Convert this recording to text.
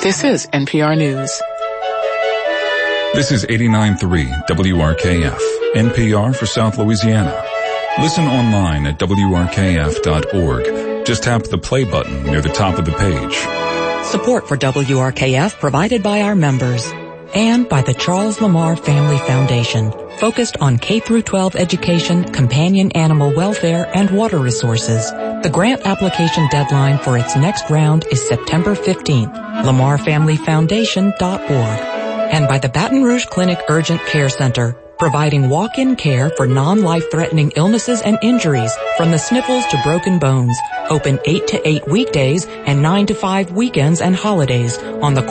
This is NPR News. This is 89.3 WRKF, NPR for South Louisiana. Listen online at WRKF.org. Just tap the play button near the top of the page. Support for WRKF provided by our members and by the Charles Lamar Family Foundation, focused on K-12 education, companion animal welfare, and water resources. The grant application deadline for its next round is September 15th. LamarFamilyFoundation.org. And by the Baton Rouge Clinic Urgent Care Center, providing walk-in care for non-life-threatening illnesses and injuries, from the sniffles to broken bones. Open 8 to 8 weekdays and 9 to 5 weekends and holidays on the